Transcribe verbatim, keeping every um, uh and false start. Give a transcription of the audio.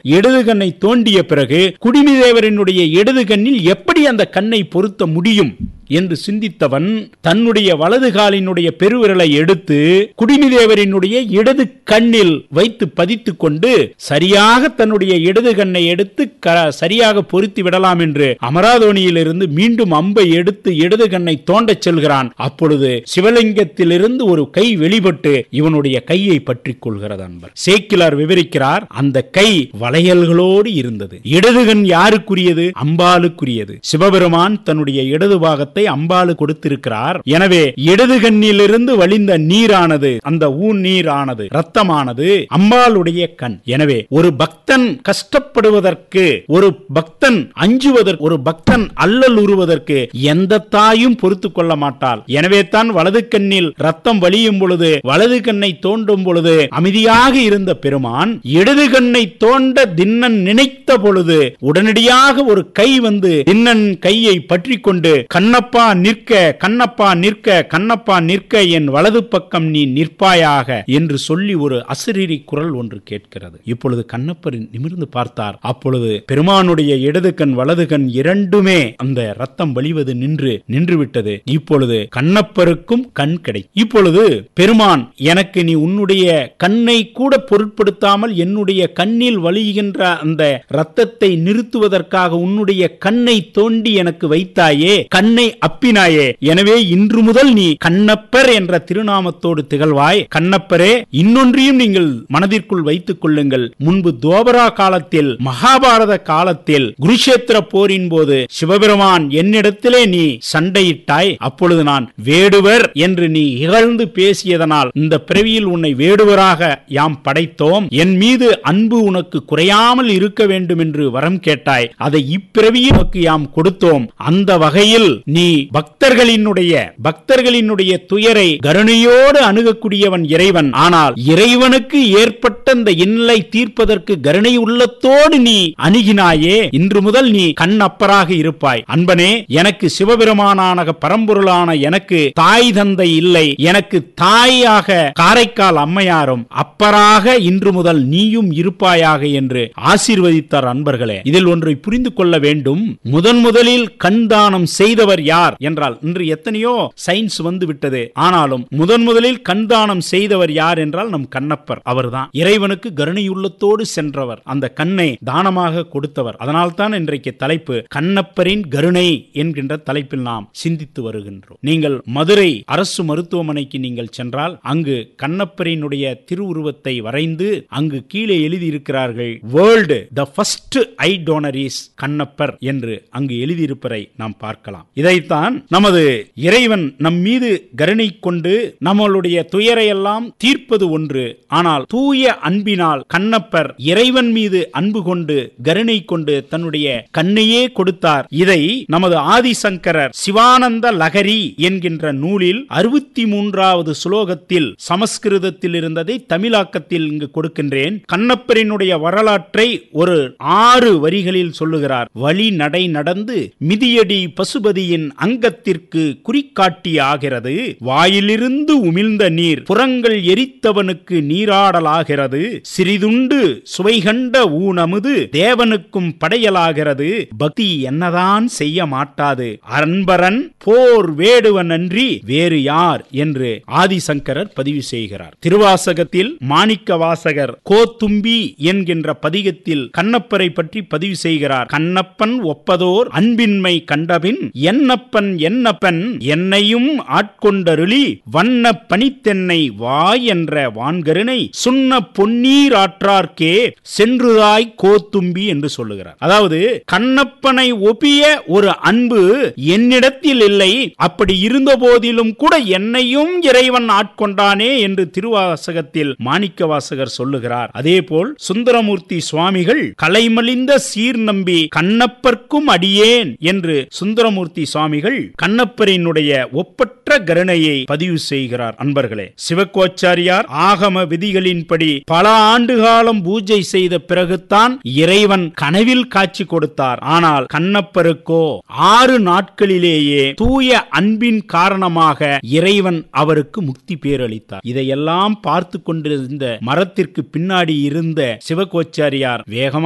இடது கண்ணை தோண்டிய பிறகு குடிமி தேவரினுடைய இடது கண்ணில் எப்படி அந்த கண்ணை பொருத்த முடியும் என்று சிந்தித்தவன் தன்னுடைய வலது காலினுடைய பெருவிரலை எடுத்து குடிமிதேவரினுடைய இடது கண்ணில் வைத்து பதித்துக் கொண்டு சரியாக தன்னுடைய இடது கண்ணை எடுத்து சரியாக பொருத்தி விடலாம் என்று அமராதோனியிலிருந்து மீண்டும் அம்பை எடுத்து இடது கண்ணை தோண்டச் செல்கிறான். அப்பொழுது சிவலிங்கத்திலிருந்து ஒரு கை வெளிப்பட்டு இவனுடைய கையை பற்றிக் கொள்கிறது. அன்பர் சேக்கிலார் விவரிக்கிறார், அந்த கை வளையல்களோடு இருந்தது. இடது கண் யாருக்குரியது? அம்பாளுக்குரியது. சிவபெருமான் தன்னுடைய இடது பாகத்தை அம்பாளு கொடுத்திருக்கிறார். எனவே இடது கண்ணிலிருந்து வழிந்த நீரானது, அந்த ஊன் நீரானது, ரத்தமானது அம்பாளுடைய கண். எனவே ஒரு பக்தன் கஷ்டப்படுவதற்கு, ஒரு பக்தன் அஞ்சுவதற்கு, ஒரு பக்தன் அல்லல் உறுவதற்கு எந்த தாயும் பொறுத்து கொள்ள மாட்டாள். எனவே தான் வலது கண்ணில் ரத்தம் வலியும் பொழுது வலது கண்ணை தோண்டும் பொழுது அமைதியாக இருந்த பெருமான் இடது கண்ணை தோண்ட திண்ணன் நினைத்த பொழுது உடனடியாக ஒரு கை வந்து திண்ணன் கையை பற்றி கொண்டு கண்ணப்பா நிற்க, கண்ணப்பா நிற்க, கண்ணப்பா நிற்க, என் வலது பக்கம் நீ நிற்பாயாக என்று சொல்லி ஒரு அசரீரி குரல் ஒன்று கேட்கிறது. இப்பொழுது கண்ணப்பர் நிமிர்ந்து பார்த்தார். அப்பொழுது பெருமானுடைய இடது கண் வலது கண் இரண்டுமே அந்த ரத்தம் வழிவது நின்று நின்று விட்டது. இப்பொழுது கண்ணப்பருக்கும் கண் கிடை. இப்பொழுது பெருமான், எனக்கு நீ உன்னுடைய கண்ணை கூட பொருட்படுத்தாமல் என்னுடைய கண்ணில் வழிகின்ற அந்த ரத்தத்தை நிறுத்துவதற்காக உன்னுடைய கண்ணை தோண்டி எனக்கு வைத்தாயே, கண்ணை அப்பினாயே, எனவே இன்று முதல் நீ கண்ணப்பர் என்ற திருநாமத்தோடு திகழ்வாய். கண்ணப்பரே, இன்னொன்றையும் நீங்கள் மனதிற்குள் வைத்துக் கொள்ளுங்கள். முன்பு துவாபரா காலத்தில், மகாபாரத காலத்தில், குருஷேத்திர போரின் போது சிவபெருமான் என்னிடத்திலே நீ சண்டையிட்டாய். அப்பொழுது நான் வேடுவர் என்று நீ இகழ்ந்து பேசியதனால் இந்த பிறவியில் உன்னை வேடுவராக யாம் படைத்தோம். என் மீது அன்பு உனக்கு குறையாமல் இருக்க வேண்டும் என்று வரம் கேட்டாய். அதை இப்பிறவியில் உனக்கு யாம் கொடுத்தோம். அந்த வகையில் நீ பக்தர்களினுடைய பக்தர்களினுடைய துயரை கருணையோடு அணுகக்கூடியவன் இறைவன். ஆனால் இறைவனுக்கு ஏற்பட்ட இந்த இன்னலை தீர்ப்பதற்கு கருணை உள்ளத்தோடு நீ அணுகினாயே, இன்று முதல் நீ கண்ணப்பராக இருப்பாய். அன்பனே, எனக்கு சிவபெருமானான பரம்பொருளான எனக்கு தாய் தந்தை இல்லை. எனக்கு தாயாக காரைக்கால் அம்மையாரும், அப்பராக இன்று முதல் நீயும் இருப்பாயாக என்று ஆசீர்வதித்தார். அன்பர்களே, இதில் ஒன்றை புரிந்து கொள்ள வேண்டும். முதன் முதலில் கண் தானம் செய்தவர் யார் என்றால், இன்று எத்தனையோ சயின்ஸ் வந்து விட்டது. ஆனாலும் முதன் முதலில் கண் தானம் செய்தவர் யார் என்றால் நம் கண்ணப்பர். அவர்தான் இறைவனுக்கு கருணையுள்ளத்தோடு சென்றவர், அந்த கண்ணை தானமாக கொடுத்தவர். அதனால் தான் இன்றைக்கு தலைப்பு கண்ணப்பரின் கருணை என்கின்ற தலைப்பில் நாம் சிந்தித்து வருகின்றோம். நீங்கள் மதுரை அரசு மருத்துவமனைக்கு நீங்கள் சென்றால் அங்கு கண்ணப்பரினுடைய திருவுருவத்தை வரைந்து அங்கு கீழே எழுதியிருக்கிறார்கள், world the first I toner is Kannappar என்று அங்கு எழுதியிருப்பதை நாம் பார்க்கலாம். இதைத்தான் நமது இறைவன் நம் மீது கருணை கொண்டு நம்மளுடைய துயரையெல்லாம் தீர்ப்பது ஒன்று. ஆனால் தூய அன்பினால் கண்ணப்பர் இறைவன் மீது அன்பு கொண்டு கருணை கொண்டு தன்னுடைய கண்ணையே கொடுத்தார். இதை நமது ஆதிசங்கரர் சிவானந்த லகரி என்கின்ற நூலில் அறுபத்தி மூன்றாவது சுலோகத்தில் சமஸ்கிருதத்தில் இருந்ததை தமிழாக்கத்தில் இங்கு கொடுக்கின்றேன். கண்ணப்பரினுடைய வரலாற்றை ஒரு ஆறு வரிகளில் சொல்லுகிறார். வழி நடை நடந்து மிதியடி பசுபதியின் அங்கத்திற்கு குறிக்காட்டி ஆகிறது. வாயிலிருந்து உமிழ்ந்த நீர் புறங்கள் எரித்தவனுக்கு நீராடலாகிறது. சிறிதுண்டு சுவை கண்ட ஊனமுது தேவனுக்கும் படையலாகிறது. பக்தி என்னதான் செய்ய மாட்டாது, அன்பரன் போர் வேடுவன் அன்றி வேறு யார் என்று ஆதிசங்கரர் பதிவு செய்கிறார். திருவாசகத்தில் மாணிக்க வாசகர் கோத்தும்பி என்கின்ற பதிகத்தில் கண்ணப்பரை பற்றி பதிவு செய்கிறார். கண்ணப்பன் ஒப்பதோர் அன்பின்மை கண்டபின் என்னப்பன் என்னப்பன் என்னையும் ஆட்கொண்டருளி வண்ண பனித்தென்னை வாய் என்ற வான்கருணை சுண்ண பொன்னீர் ஆற்றார்க்கே சென்றுதாய் கோத்தும்பி என்று சொல்லுகிறார். அதாவது கண்ணப்பனை ஒப்பிய ஒரு அன்பு என்னிடத்தில் இல்லை, அப்படி இருந்த போதிலும் கூட என்னையும் இறைவன் ஆட்கொண்டானே என்று திருவாசகத்தில் மாணிக்க வாசகர் சொல்லுகிறார். அதே போல் சுந்தரமூர்த்தி சுவாமிகள் கலைமலிந்த சீர் நம்பி கண்ணப்பர்க்கும் அடியேன் என்று சுந்தரமூர்த்தி சுவாமிகள் கண்ணப்பரினுடைய ஒப்பற்ற கருணையை பதிவு செய்கிறார். அன்பர்களே, சிவகோச்சாரியார் ஆகம விதிகளின்படி பல ஆண்டு காலம் பூஜை செய்த பிறகுதான் இறைவன் கனவில் காட்சி கொடுத்தார். ஆனால் கண்ணப்பருக்கோ ஆறு நாட்களிலேயே தூய அன்பின் காரணமாக இறைவன் அவருக்கு முக்தி பேரளித்தார். இதையெல்லாம் பார்த்து கொண்டிருந்த மரத்திற்கு பின்னாடி இருந்த சிவகோச்சாரியார் வேகமாக